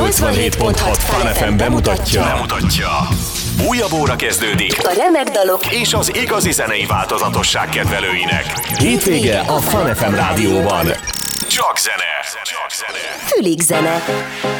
87.6 Fun FM bemutatja. Újabb óra kezdődik A remek dalok és az igazi zenei változatosság kedvelőinek. Hétvége a Fun FM rádióban. Csak zene. fülig zene.